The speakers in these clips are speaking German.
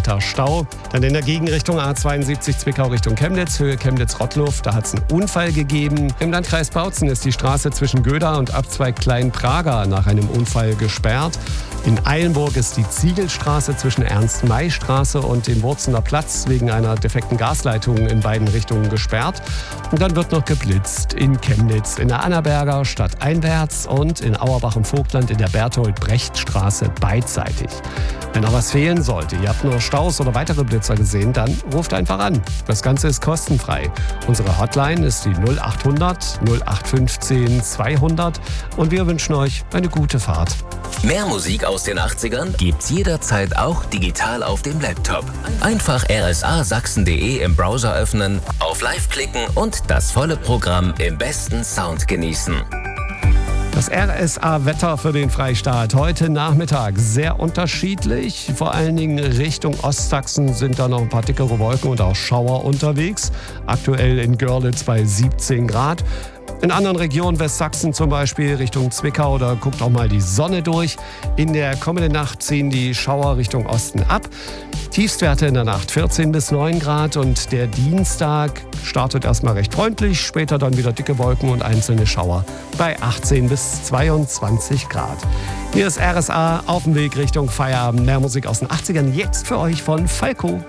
Kilometer Stau. Dann in der Gegenrichtung A72 Zwickau Richtung Chemnitz, Höhe Chemnitz-Rottluff. Da hat es einen Unfall gegeben. Im Landkreis Bautzen ist die Straße zwischen Göda und Abzweig Klein-Prager nach einem Unfall gesperrt. In Eilenburg ist die Ziegelstraße zwischen Ernst-May-Straße und dem Wurzener Platz wegen einer defekten Gasleitung in beiden Richtungen gesperrt. Und dann wird noch geblitzt in Chemnitz, in der Annaberger stadteinwärts und in Auerbach im Vogtland in der Berthold-Brecht-Straße beidseitig. Wenn noch was fehlen sollte, ihr habt nur Staus oder weitere Blitzer gesehen, dann ruft einfach an. Das Ganze ist kostenfrei. Unsere Hotline ist die 0800 0815 200 und wir wünschen euch eine gute Fahrt. Mehr Musik aus den 80ern gibt's jederzeit auch digital auf dem Laptop. Einfach rsasachsen.de im Browser öffnen, auf Live klicken und das volle Programm im besten Sound genießen. Das RSA-Wetter für den Freistaat heute Nachmittag sehr unterschiedlich. Vor allen Dingen Richtung Ostsachsen sind da noch ein paar dickere Wolken und auch Schauer unterwegs. Aktuell in Görlitz bei 17 Grad. In anderen Regionen Westsachsen zum Beispiel Richtung Zwickau, da guckt auch mal die Sonne durch. In der kommenden Nacht ziehen die Schauer Richtung Osten ab. Tiefstwerte in der Nacht 14 bis 9 Grad und der Dienstag startet erstmal recht freundlich, später dann wieder dicke Wolken und einzelne Schauer bei 18 bis 22 Grad. Hier ist RSA auf dem Weg Richtung Feierabend. Mehr Musik aus den 80ern jetzt für euch von Falco.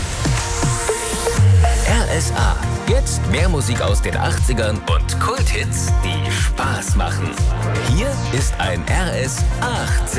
RSA. Jetzt mehr Musik aus den 80ern und Kulthits, die Spaß machen. Hier ist ein RS 80.